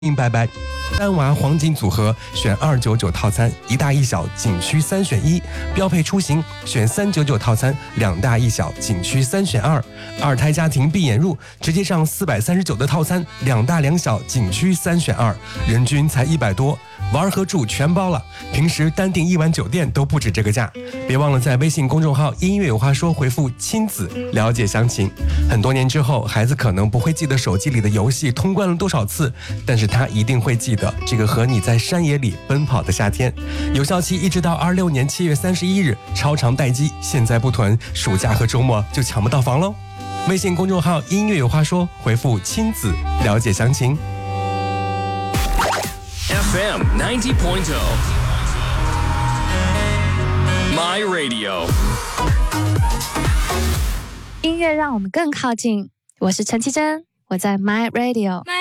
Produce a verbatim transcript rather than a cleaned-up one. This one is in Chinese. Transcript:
明白白。单娃黄金组合选二九九套餐，一大一小景区三选一；标配出行选三九九套餐，两大一小景区三选二；二胎家庭闭眼入直接上四百三十九的套餐，两大两小景区三选二，人均才一百多。玩和住全包了，平时单订一晚酒店都不止这个价。别忘了在微信公众号音乐有话说回复亲子了解详情。很多年之后，孩子可能不会记得手机里的游戏通关了多少次，但是他一定会记得这个和你在山野里奔跑的夏天。有效期一直到二六年七月三十一日，超长待机，现在不囤，暑假和周末就抢不到房喽。微信公众号音乐有话说回复亲子了解详情。 F M ninety point oh My Radio 音乐让我们更靠近，我是陈绮贞，我在 My Radio。